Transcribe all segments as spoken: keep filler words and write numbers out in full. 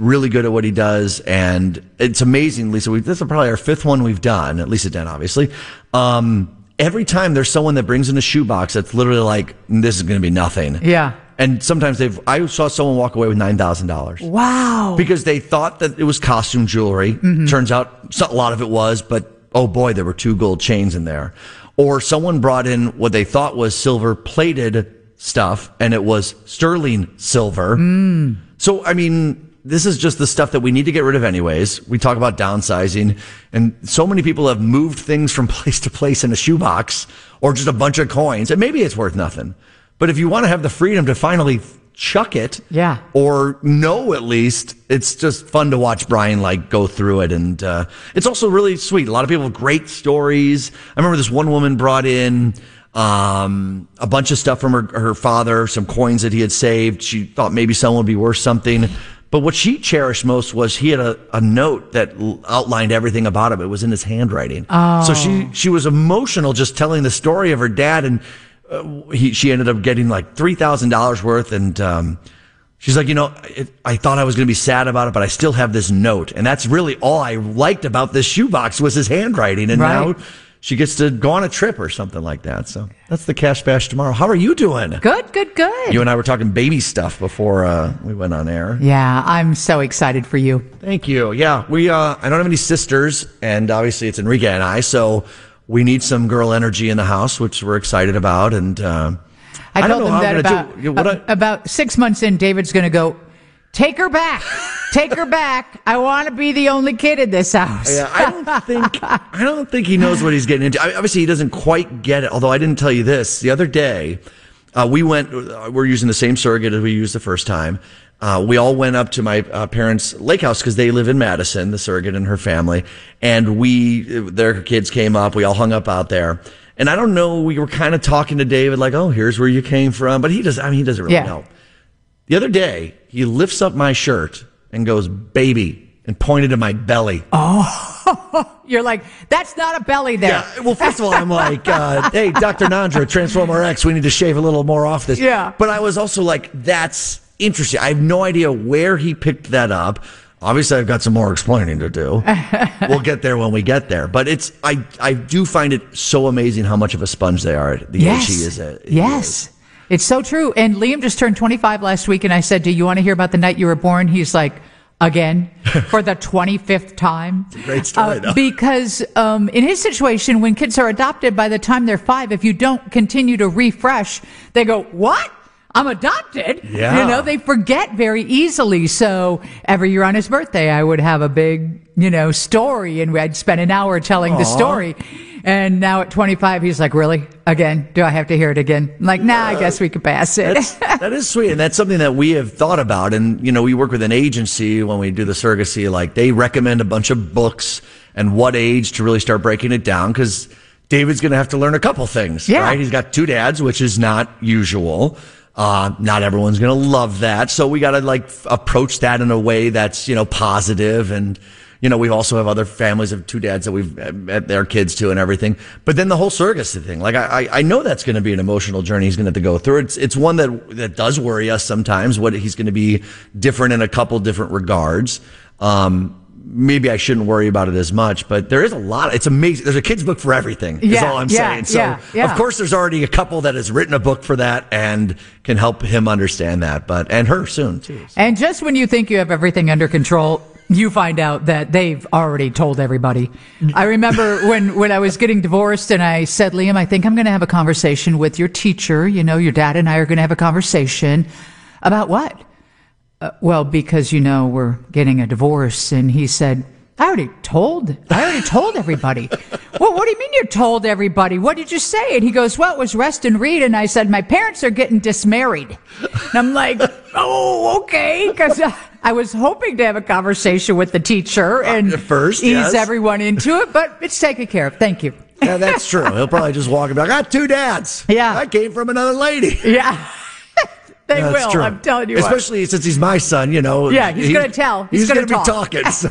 really good at what he does, and it's amazing, Lisa. We, this is probably our fifth one we've done, at least at Den, obviously. Um, every time there's someone that brings in a shoebox that's literally like, this is going to be nothing. Yeah. And sometimes they've, I saw someone walk away with nine thousand dollars. Wow. Because they thought that it was costume jewelry. Mm-hmm. Turns out a lot of it was, but oh boy, there were two gold chains in there. Or someone brought in what they thought was silver plated stuff, and it was sterling silver. Mm. So, I mean, this is just the stuff that we need to get rid of anyways. We talk about downsizing, and so many people have moved things from place to place in a shoebox or just a bunch of coins, and maybe it's worth nothing. But if you want to have the freedom to finally chuck it, yeah, or know at least, it's just fun to watch Brian like go through it. And uh, it's also really sweet. A lot of people have great stories. I remember this one woman brought in Um, a bunch of stuff from her, her father, some coins that he had saved. She thought maybe someone would be worth something. But what she cherished most was he had a, a note that outlined everything about him. It was in his handwriting. Oh. So she, she was emotional just telling the story of her dad. And uh, he, she ended up getting like three thousand dollars worth. And, um, she's like, you know, it, I thought I was going to be sad about it, but I still have this note. And that's really all I liked about this shoebox was his handwriting. And right. now she gets to go on a trip or something like that. So that's the Cash Bash tomorrow. How are you doing? Good, good, good. You and I were talking baby stuff before uh, we went on air. Yeah, I'm so excited for you. Thank you. Yeah, we. Uh, I don't have any sisters, and obviously it's Enrique and I, so we need some girl energy in the house, which we're excited about. And uh, I, I told them that about, do, what uh, I, about six months in, David's going to go, take her back. Take her back. I want to be the only kid in this house. Yeah, I don't think I don't think he knows what he's getting into. I, obviously, he doesn't quite get it. Although I didn't tell you this the other day, uh, we went. Uh, we're using the same surrogate as we used the first time. Uh, we all went up to my uh, parents' lake house because they live in Madison. The surrogate and her family, and we their kids came up. We all hung up out there. And I don't know. We were kind of talking to David, like, "Oh, here's where you came from," but he does. I mean, he doesn't really yeah. know. The other day, he lifts up my shirt and goes, "Baby," and pointed to my belly. Oh, you're like, that's not a belly there. Yeah, well, first of all, I'm like, uh, hey, Doctor Nandra, Transformer X, we need to shave a little more off this. Yeah. But I was also like, that's interesting. I have no idea where he picked that up. Obviously, I've got some more explaining to do. We'll get there when we get there. But it's, I, I do find it so amazing how much of a sponge they are at the yes. age he is at. Yes. Is. It's so true. And Liam just turned twenty-five last week, and I said, do you want to hear about the night you were born? He's like, again, for the twenty-fifth time. It's a great story, uh, though. Because um, in his situation, when kids are adopted, by the time they're five, if you don't continue to refresh, they go, what? I'm adopted. Yeah. You know, they forget very easily. So every year on his birthday, I would have a big, you know, story, and I'd spend an hour telling Aww. the story. And now at twenty-five, he's like, really? Again? Do I have to hear it again? I'm like, nah, I guess we could pass it. That's, that is sweet. And that's something that we have thought about. And, you know, we work with an agency when we do the surrogacy. Like, they recommend a bunch of books and what age to really start breaking it down. Because David's going to have to learn a couple things, yeah. right? He's got two dads, which is not usual. Uh, not everyone's going to love that. So we got to, like, f- approach that in a way that's, you know, positive. And, you know, we also have other families of two dads that we've met their kids to and everything. But then the whole surrogacy thing, like, I, I know that's going to be an emotional journey he's going to have to go through. It's, it's one that, that does worry us sometimes, what he's going to be different in a couple different regards. Um, maybe I shouldn't worry about it as much, but there is a lot. It's amazing. There's a kid's book for everything, is yeah, all I'm yeah, saying. So, yeah, yeah. of course, there's already a couple that has written a book for that and can help him understand that, but, and her soon, too. So. And just when you think you have everything under control, you find out that they've already told everybody. I remember when, when I was getting divorced and I said, Liam, I think I'm going to have a conversation with your teacher. You know, your dad and I are going to have a conversation about what? Uh, well, because, you know, we're getting a divorce. And he said, I already told, I already told everybody. Well, what do you mean you told everybody? What did you say? And he goes, well, it was rest and read. And I said, my parents are getting dismarried. And I'm like, oh, okay. Because uh, I was hoping to have a conversation with the teacher and uh, first, ease yes. everyone into it, but it's taken care of. Thank you. Yeah, that's true. He'll probably just walk and be like, I got two dads. Yeah. I came from another lady. Yeah. They Yeah, will. true. I'm telling you. Especially what. since he's my son, you know. Yeah, he's going to tell. He's, He's, going going to to be talking. So,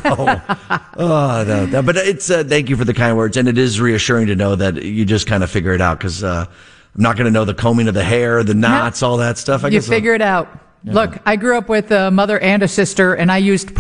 oh, no, no, but it's uh, thank you for the kind words, and it is reassuring to know that you just kind of figure it out. Because uh, I'm not going to know the combing of the hair, the knots, no. all that stuff. I you guess figure I'll, it out. Yeah. Look, I grew up with a mother and a sister, and I used